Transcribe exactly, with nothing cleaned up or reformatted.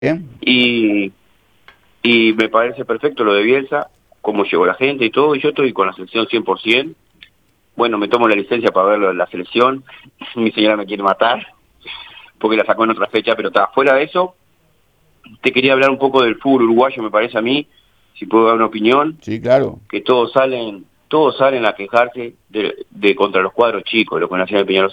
Bien. Y, y me parece perfecto lo de Bielsa, cómo llegó la gente y todo, y yo estoy con la selección cien por ciento. Bueno, me tomo la licencia para verlo en la selección. Mi señora me quiere matar porque la sacó en otra fecha, pero está fuera de eso. Te quería hablar un poco del fútbol uruguayo, me parece a mí, si puedo dar una opinión, Sí, claro. que todos salen, todos salen a quejarse de, de contra los cuadros chicos, lo que Nacional de Peñarol